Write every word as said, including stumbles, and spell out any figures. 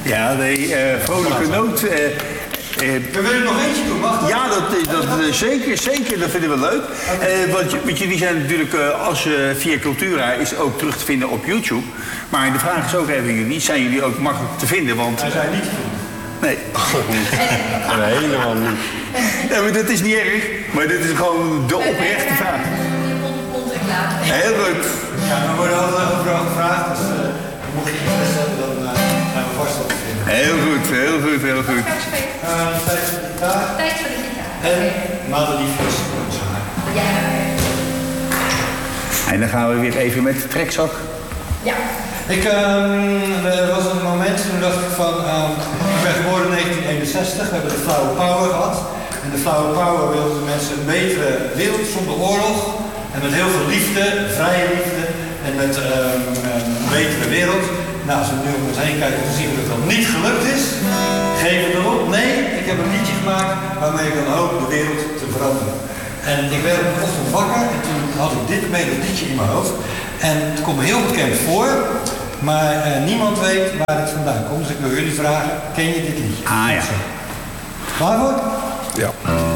Ja, de uh, vrolijke noot. Uh, Uh, we willen nog eentje doen, mag dat? Ja, dat, dat, dat, zeker, zeker. Dat vinden we leuk. Okay. Uh, want, want jullie zijn natuurlijk, uh, als uh, via Cultura is ook terug te vinden op YouTube. Maar de vraag is ook even jullie, zijn jullie ook makkelijk te vinden? Want... Wij zijn niet te vinden. Nee. Nee, helemaal niet. Ja, maar dat is niet erg, maar dit is gewoon de oprechte vraag. Heel goed. Ja, we worden altijd overal gevraagd, dus uh, mocht je het stellen, dan uh, gaan we vast op te vinden. Heel goed, heel goed, heel goed. Uh, tijd voor de gitaar. Tijd voor de gitaar. En madeliefjes. Ja. En dan gaan we weer even met de trekzak. Ja. Ik, um, er was een moment toen dacht ik van, um, ik ben geboren in negentien eenenzestig, we hebben de Flower Power gehad. En de Flower Power wilde de mensen een betere wereld zonder oorlog. En met heel veel liefde, vrije liefde en met um, een betere wereld. Nou, als we nu om ons heen kijken, dan zien we dat dat niet gelukt is. Geven we erop? Nee, ik heb een liedje gemaakt waarmee ik dan hoop de wereld te veranderen. En ik werd op een ochtend wakker en toen had ik dit melodietje in mijn hoofd. En het komt me heel bekend voor, maar uh, niemand weet waar het vandaan komt. Dus ik wil jullie vragen, ken je dit liedje? Ah ja. Klaar voor? Ja.